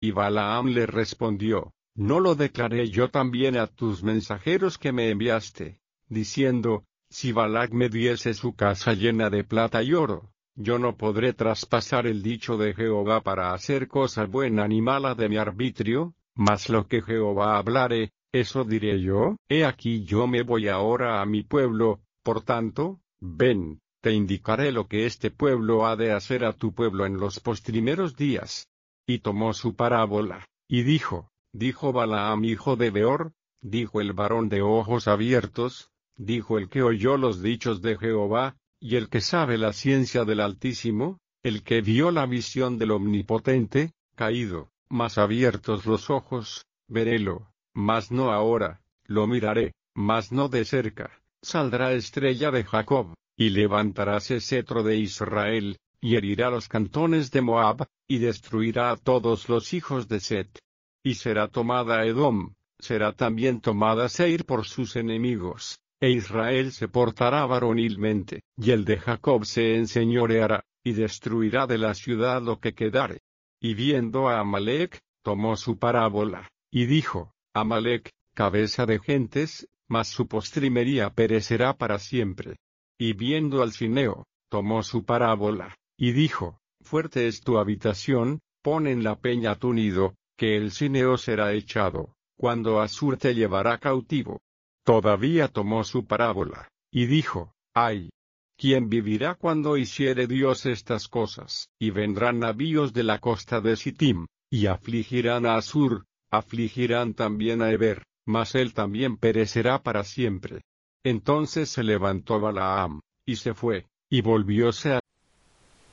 Y Balaam le respondió: ¿No lo declaré yo también a tus mensajeros que me enviaste, diciendo: si Balac me diese su casa llena de plata y oro, yo no podré traspasar el dicho de Jehová para hacer cosa buena ni mala de mi arbitrio? Mas lo que Jehová hablare, eso diré yo. He aquí yo me voy ahora a mi pueblo, por tanto, ven, te indicaré lo que este pueblo ha de hacer a tu pueblo en los postrimeros días. Y tomó su parábola, y dijo Balaam hijo de Beor, dijo el varón de ojos abiertos, dijo el que oyó los dichos de Jehová, y el que sabe la ciencia del Altísimo, el que vio la visión del Omnipotente, caído, mas abiertos los ojos, verélo, mas no ahora, lo miraré, mas no de cerca. Saldrá estrella de Jacob, y levantaráse cetro de Israel, y herirá los cantones de Moab, y destruirá a todos los hijos de Set. Y será tomada Edom, será también tomada Seir por sus enemigos, e Israel se portará varonilmente, y el de Jacob se enseñoreará, y destruirá de la ciudad lo que quedare. Y viendo a Amalec, tomó su parábola, y dijo: Amalec, cabeza de gentes, mas su postrimería perecerá para siempre. Y viendo al Cineo, tomó su parábola, y dijo: fuerte es tu habitación, pon en la peña tu nido, que el Cineo será echado, cuando Asur te llevará cautivo. Todavía tomó su parábola, y dijo: ay, ¿quién vivirá cuando hiciere Dios estas cosas? Y vendrán navíos de la costa de Sittim, y afligirán a Asur, afligirán también a Eber, mas él también perecerá para siempre. Entonces se levantó Balaam, y se fue, y volvióse a